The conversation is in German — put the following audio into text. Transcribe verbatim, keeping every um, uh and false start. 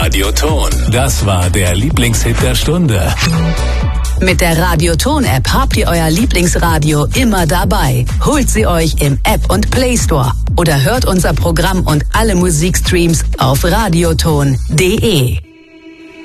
Radioton, das war der Lieblingshit der Stunde. Mit der Radioton-App habt ihr euer Lieblingsradio immer dabei. Holt sie euch im App- und Play Store oder hört unser Programm und alle Musikstreams auf radioton punkt de.